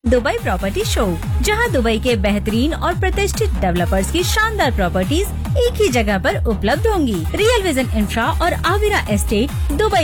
Dubai property show, जहां Dubai के बेहतरीन और प्रतिष्ठित डेवलपर्स की शानदार प्रॉपर्टीज एक ही जगह पर उपलब्ध होंगी। रियल विजन इंफ्रा और आविरा एस्टेट दुबई